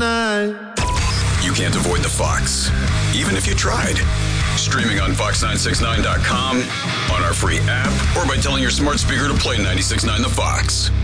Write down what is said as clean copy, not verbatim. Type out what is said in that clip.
night. You can't avoid the Fox, even if you tried. Streaming on Fox969.com, on our free app, or by telling your smart speaker to play 96.9 The Fox.